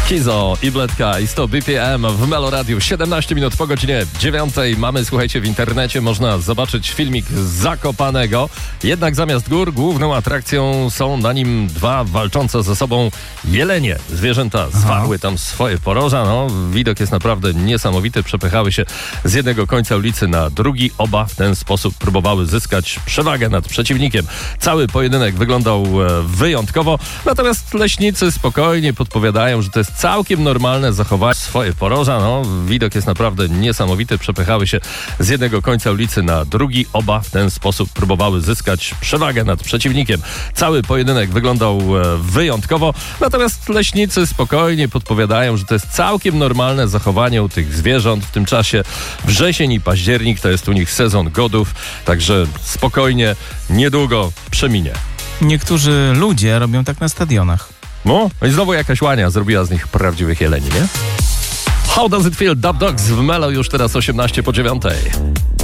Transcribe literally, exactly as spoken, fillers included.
Kizo i Bledka i sto B P M w Melo Radio. siedemnaście minut po godzinie dziewiątej mamy, słuchajcie, w internecie można zobaczyć filmik z Zakopanego. Jednak zamiast gór główną atrakcją są na nim dwa walczące ze sobą jelenie. Zwierzęta zwarły tam swoje poroża. No, widok jest naprawdę niesamowity. Przepychały się z jednego końca ulicy na drugi. Oba w ten sposób próbowały zyskać przewagę nad przeciwnikiem. Cały pojedynek wyglądał wyjątkowo. Natomiast leśnicy spokojnie podpowiadają, że to jest całkiem normalne zachowanie swoje poroża. No, widok jest naprawdę niesamowity. Przepychały się z jednego końca ulicy na drugi. Oba w ten sposób próbowały zyskać przewagę nad przeciwnikiem. Cały pojedynek wyglądał wyjątkowo. Natomiast leśnicy spokojnie podpowiadają, że to jest całkiem normalne zachowanie u tych zwierząt. W tym czasie wrzesień i październik to jest u nich sezon godów. Także spokojnie, niedługo przeminie. Niektórzy ludzie robią tak na stadionach. No, i znowu jakaś łania zrobiła z nich prawdziwych jeleni, nie? How does it feel? Dub Dogs w Melo już teraz osiemnaście po dziewiątej.